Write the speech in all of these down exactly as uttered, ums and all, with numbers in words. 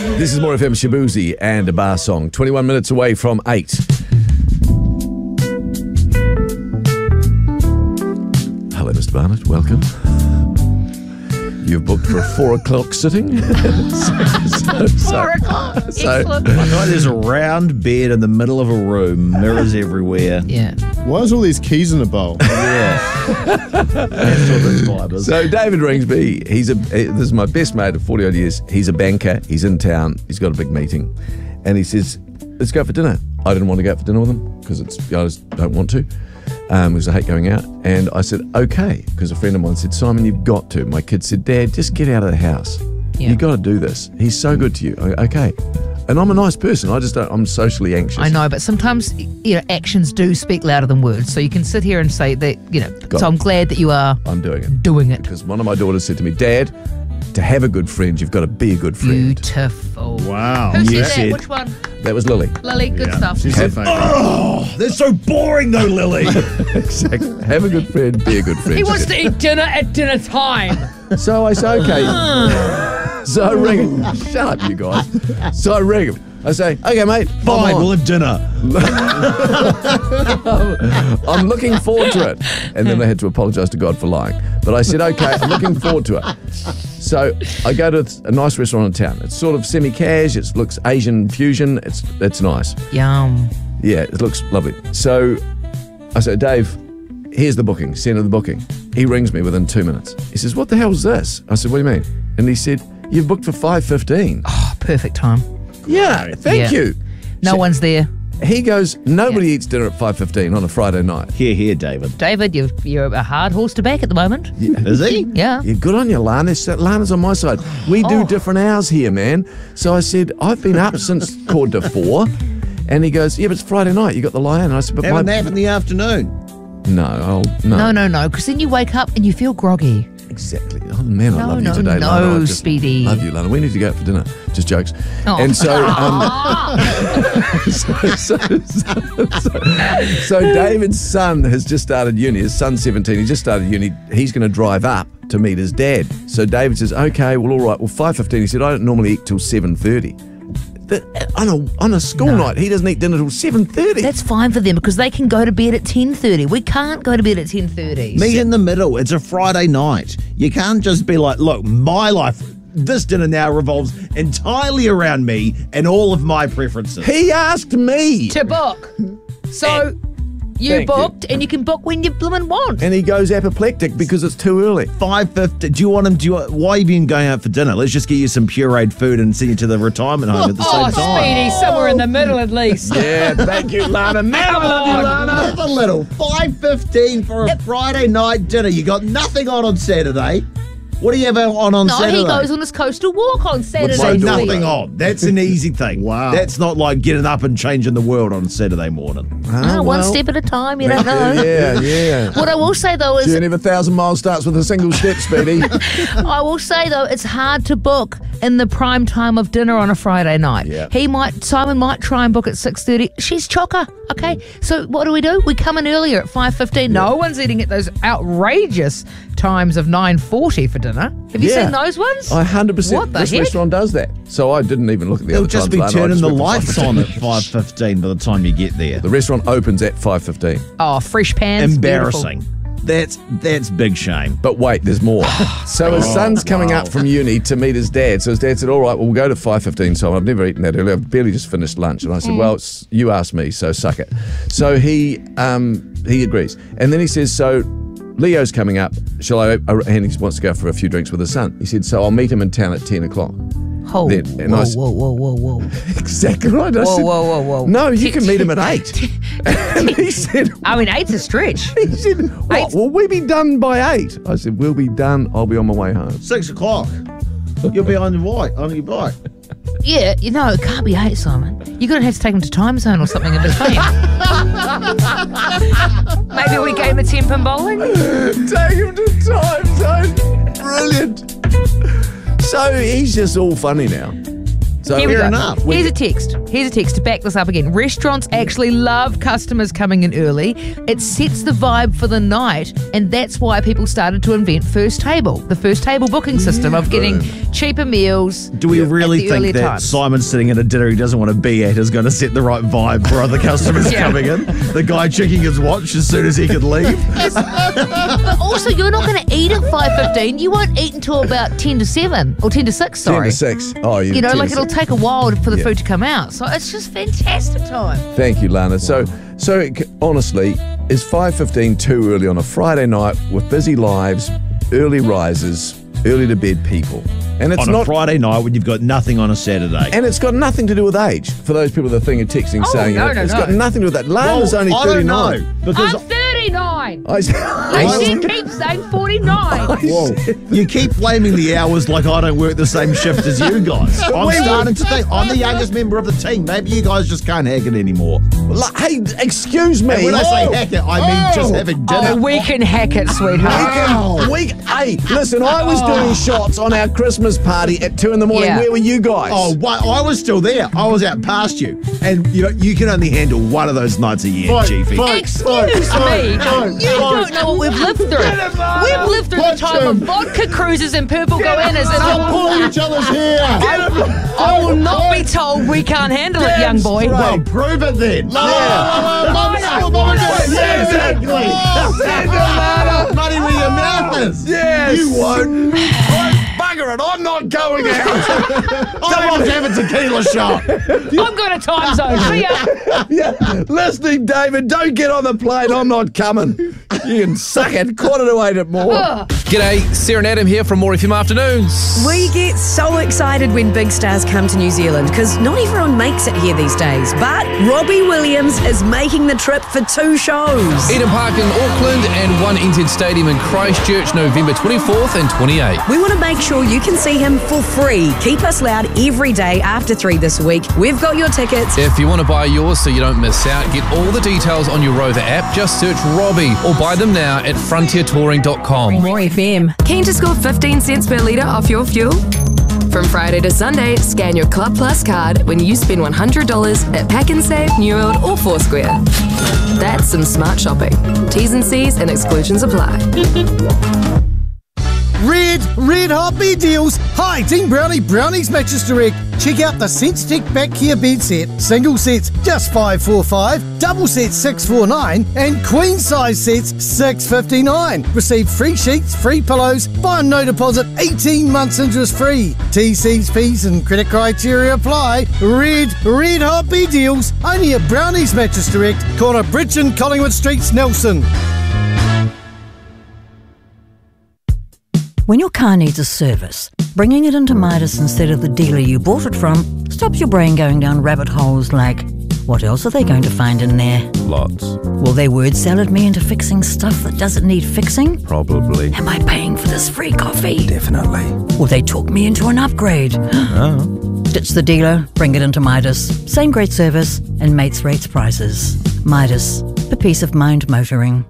This is More F M, Shabuzi and a bar song. twenty-one minutes away from eight. Hello, Mister Barnett. Welcome. You've booked for a four o'clock sitting. so, so, so, Four o'clock. So, Excellent. My God, there's a round bed in the middle of a room, mirrors everywhere. Yeah. Why is all these keys in a bowl? Yeah. That's what this vibe is. so David Ringsby, he's a. This is my best mate of forty odd years. He's a banker. He's in town. He's got a big meeting, and he says, "Let's go for dinner." I didn't want to go out for dinner with him because it's. I just don't want to. Um, because I hate going out. And I said, okay, because a friend of mine said, Simon, you've got to. My kid said, Dad, just get out of the house. Yeah. You've got to do this. He's so good to you. I, okay. And I'm a nice person. I just don't, I'm socially anxious. I know, but sometimes, you know, actions do speak louder than words. So you can sit here and say that, you know, Got so it. I'm glad that you are I'm doing it. doing it. Because one of my daughters said to me, Dad, to have a good friend, you've got to be a good friend. Beautiful. Wow. Who said You that? said- Which one? That was Lily. Lily, good Yeah, stuff. She's my favourite. Oh, they're so boring though, Lily. Exactly. Have a good friend, be a good friend. He she wants said. to eat dinner at dinner time. So I say, okay. So I ring him. Shut up, you guys. So I ring him. I say, okay, mate, pop Fine, on. we'll have dinner. I'm looking forward to it. And then I had to apologise to God for lying. But I said, okay, I'm looking forward to it. So I go to a nice restaurant in town. It's sort of semi-cash. It looks Asian fusion. It's it's nice. Yum. Yeah, it looks lovely. So I said, Dave, here's the booking. Send him the booking. He rings me within two minutes. He says, what the hell's this? I said, what do you mean? And he said, you've booked for five fifteen. Oh, perfect time. Yeah, thank Yeah. you. No So one's there. he goes, nobody Yeah. eats dinner at five fifteen on a Friday night. Here, here, David. David, you're, you're a hard horse to back at the moment. Is he? Yeah. Yeah, good on you, Lana. It's- Lana's on my side. We do Oh. different hours here, man. So I said, I've been up since quarter to four. And he goes, yeah, but it's Friday night. You got the lie-in. And I said, but Have my... a nap in the afternoon. No, I'll... No. No, no, no, because then you wake up and you feel groggy. Exactly. Oh, man, I No, love no, you today, no, Lana. I just Speedy. love you, Lana. We need to go out for dinner. Just jokes. Oh. And so, um, so, so, so, so, so David's son has just started uni. His son's seventeen. He just started uni. He's going to drive up to meet his dad. So David says, okay, well, all right. Well, five fifteen. He said, I don't normally eat till seven thirty. On a, on a school No. night, he doesn't eat dinner till seven thirty. That's fine for them because they can go to bed at ten thirty. We can't go to bed at ten thirty. Meet in the middle. It's a Friday night. You can't just be like, look, my life, this dinner now revolves entirely around me and all of my preferences. He asked me. To book. So you Thank you. booked and you can book when you blooming want. And he goes apoplectic because it's too early. five fifty. Do you want him? Do you, why have you been going out for dinner? Let's just get you some pureed food and send you to the retirement home at the Oh, same time. Speedy, somewhere in the middle at least. Yeah, thank you, Lana. Man, I love you, Lana. Have a little. five fifteen for a Friday night dinner. You got nothing on on Saturday. What do you have on on No, Saturday? he goes on his coastal walk on Saturday. So What's nothing Speedy. on. That's an easy thing. Wow. That's not like getting up and changing the world on Saturday morning. Ah, Oh, one well. step at a time, you don't know. Yeah, yeah. What I will say though is, Journey of a thousand miles starts with a single step, Speedy. I will say though, it's hard to book in the prime time of dinner on a Friday night. Yeah. He might, Simon might try and book at six thirty. She's chocker, okay? So what do we do? We come in earlier at five fifteen. No one's eating at those outrageous times of nine forty for dinner. Have you Yeah. seen those ones? I one hundred percent. What the This heck? restaurant does that. So I didn't even look at the They'll other just times, be Lana. I turning just the went for lights five on fifteen. at five fifteen by the time you get there. The restaurant opens at five fifteen. Oh, fresh pans. Embarrassing. That's that's big shame. But wait, there's more. So his son's coming up from uni to meet his dad. So his dad said, all right, well, we'll go to five fifteen. So I've never eaten that early. I've barely just finished lunch. And I said, well, it's, you asked me, so suck it. So he um, he agrees. And then he says, so Leo's coming up. Shall I? And he wants to go for a few drinks with his son. He said, so I'll meet him in town at ten o'clock. Oh, Then- and whoa, I s- whoa, whoa, whoa, whoa. Exactly right. I Whoa, said, whoa, whoa, whoa. No, you can meet him at eight. And he said, I mean, eight's a stretch. he said, what, Eight. will we be done by eight? I said, we'll be done. I'll be on my way home. Six o'clock. You'll be on your bike, on your bike. Yeah, you know, it can't be eight, Simon. You're going to have to take him to time zone or something in between. Maybe we gave him a ten pin bowling. Take him to time zone. Brilliant. So he's just all funny now. So Here we fair go. enough. Here's a text. Here's a text to back this up again. Restaurants actually love customers coming in early. It sets the vibe for the night, and that's why people started to invent First Table, the First Table booking system of getting cheaper meals. Do we really at the earlier think that times. Simon sitting at a dinner he doesn't want to be at is going to set the right vibe for other customers Yeah. coming in? The guy checking his watch as soon as he could leave? But also, you're not going to eat at five fifteen. You won't eat until about ten to seven or ten to six, ten sorry. to six. Oh, you, You know, ten like to it'll six. take a while for the Yeah. food to come out. So it's just fantastic time. Thank you, Lana. So, so it, honestly, is five fifteen too early on a Friday night with busy lives, early risers, early to bed people? And it's On a not. Friday night when you've got nothing on a Saturday. And it's got nothing to do with age. For those people that think of texting Oh, saying no, it, no, it's no. got nothing to do with that. Lana's only I don't thirty-nine. know, because I'm thirty-nine. I, I said keep saying forty-nine. Whoa. You keep blaming the hours like I don't work the same shift as you guys. I'm we starting to think I'm the youngest member of the team. Maybe you guys just can't hack it anymore. Like, hey, excuse me. And when I Oh. say hack it, I mean just Oh. having dinner. Oh, we can hack it, sweetheart. We can, we, hey, listen, I was doing shots on our Christmas party at two in the morning. Yeah. Where were you guys? Oh, what? I was still there. I was out past you. And you know, you can only handle one of those nights a year, Chiefy. Excuse me. You don't know what we've lived through. We've lived through the time of vodka cruises and purple goannas. Stop pulling each other's hair. I will not be told we can't handle it, young boy. Well, prove it then. Money where your mouth is. Yes. You won't. Bugger it, I'm not going out. I'm off to have a tequila shot. I'm going to time zone. See ya. Yeah, listening, David, don't get on the plane. I'm not coming. You can suck it. Quarter to eight at more. G'day, Sarah and Adam here from More F M Afternoons. We get so excited when big stars come to New Zealand because not everyone makes it here these days. But Robbie Williams is making the trip for two shows. Eden Park in Auckland and One N Z Stadium in Christchurch, November twenty-fourth and twenty-eighth. We want to make sure you can see him for free. Keep us loud every day after three this week. We've got your tickets. If you want to buy yours so you don't miss out, get all the details on your Rover app. Just search Robbie or buy them now at frontier touring dot com. More F M. Keen to score fifteen cents per litre off your fuel? From Friday to Sunday, scan your Club Plus card when you spend one hundred dollars at Pack and Save, New World or Foursquare. That's some smart shopping. T's and C's and exclusions apply. Red, red hot bed deals. Hi, Team Brownie, Brownie's Mattress Direct. Check out the SenseTech Back Care bed set. Single sets just five forty-five, double sets six forty-nine, and queen size sets six fifty-nine. Receive free sheets, free pillows, buy on no deposit, eighteen months interest free. T Cs, Ps and credit criteria apply. Red, red hot bed deals. Only at Brownie's Mattress Direct, corner Bridge and Collingwood Streets, Nelson. When your car needs a service, bringing it into Midas instead of the dealer you bought it from stops your brain going down rabbit holes like, what else are they going to find in there? Lots. Will they word salad me into fixing stuff that doesn't need fixing? Probably. Am I paying for this free coffee? Definitely. Will they talk me into an upgrade? Oh. Ditch the dealer, bring it into Midas. Same great service and mates rates prices. Midas, for peace of mind motoring.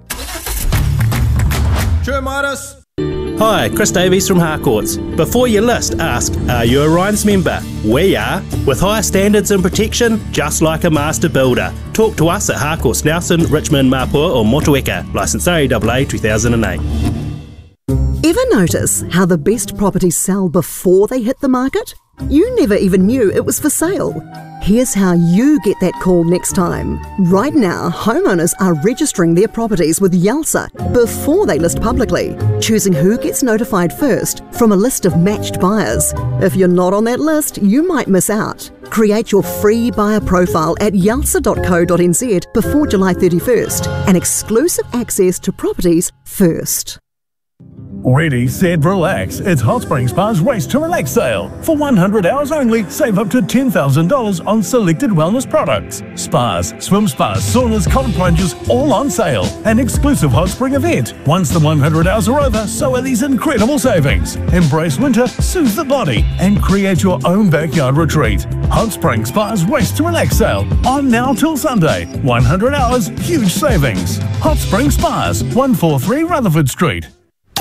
Sure, Midas. Hi, Chris Davies from Harcourts. Before you list, ask, are you a Rhines member? We are, with higher standards and protection, just like a master builder. Talk to us at Harcourts Nelson, Richmond, Mapua or Motueka. Licence R E A A two thousand eight. Ever notice how the best properties sell before they hit the market? You never even knew it was for sale. Here's how you get that call next time. Right now, homeowners are registering their properties with Yalsa before they list publicly, choosing who gets notified first from a list of matched buyers. If you're not on that list, you might miss out. Create your free buyer profile at yalsa dot co dot n z before July thirty-first and exclusive access to properties first. Ready, set, relax. It's Hot Spring Spa's Race to Relax sale. For one hundred hours only, save up to ten thousand dollars on selected wellness products. Spas, swim spas, saunas, cold plunges, all on sale. An exclusive Hot Spring event. Once the one hundred hours are over, so are these incredible savings. Embrace winter, soothe the body, and create your own backyard retreat. Hot Spring Spa's Race to Relax sale. On now till Sunday. one hundred hours, huge savings. Hot Spring Spas, one forty-three Rutherford Street.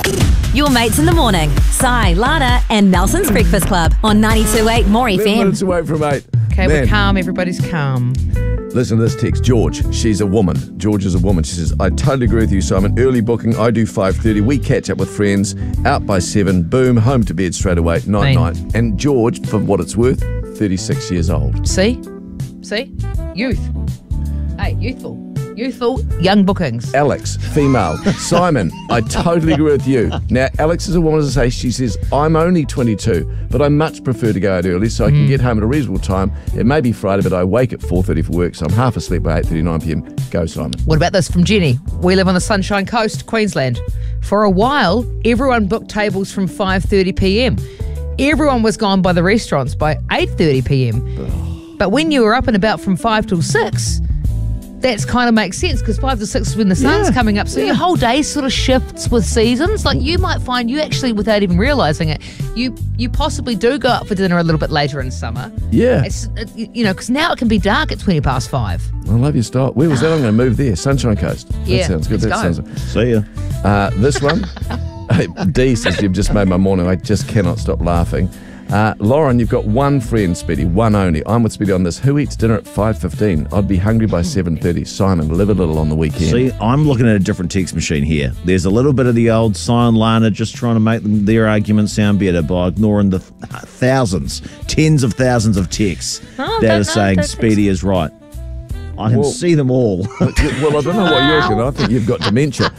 Your mates in the morning. Si, Lana, and Nelson's Breakfast Club on ninety-two point eight More F Eleven M. minutes away from eight. Okay, Man. we're calm. Everybody's calm. Listen to this text. George, she's a woman. George is a woman. She says, I totally agree with you, Simon. Early booking, I do five thirty. We catch up with friends, out by seven, boom, home to bed straight away, night, Mean. night. And George, for what it's worth, thirty-six years old. See? See? Youth. Hey, youthful. Youthful, young bookings. Alex, female. Simon, I totally agree with you. Now, Alex is a woman, as I say, she says, I'm only twenty-two, but I much prefer to go out early so I can Mm. get home at a reasonable time. It may be Friday, but I wake at four thirty for work, so I'm half asleep by eight thirty, nine p.m. Go, Simon. What about this from Jenny? We live on the Sunshine Coast, Queensland. For a while, everyone booked tables from five thirty p.m. Everyone was gone by the restaurants by eight thirty p.m. But when you were up and about from five till six, that's kind of makes sense because five to six is when the sun's Yeah, coming up. So your whole day sort of shifts with seasons. Like you might find you actually, without even realising it, you you possibly do go out for dinner a little bit later in summer. Yeah. It's, it, you know, because now it can be dark at twenty past five. I love your style. Where was that? I'm going to move there. Sunshine Coast. Yeah, That sounds good. let's That go. sounds. See ya. Uh, this one, Dee says, you've just made my morning. I just cannot stop laughing. Uh, Lauren, you've got one friend, Speedy, one only. I'm with Speedy on this. Who eats dinner at five fifteen? I'd be hungry by seven thirty. Simon, live a little on the weekend. See, I'm looking at a different text machine here. There's a little bit of the old Sion Lana just trying to make them, their argument sound better by ignoring the th- thousands, tens of thousands of texts Oh, that that- are saying that- Speedy is right. I can Well- see them all. Well, I don't know what you're thinking. I think you've got dementia.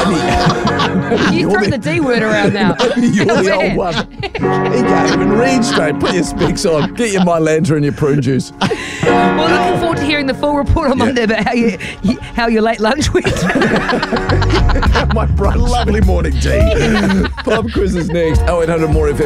Maybe, You throw the D word around now. maybe you're the Man. old one. He can't even read straight. Put your specs on. Get your My Lantern and your prune juice. Well, looking forward to hearing the full report on Monday about how you, you how your late lunch went. My brunch. Lovely morning tea. Pop quiz is next. oh eight hundred more F M.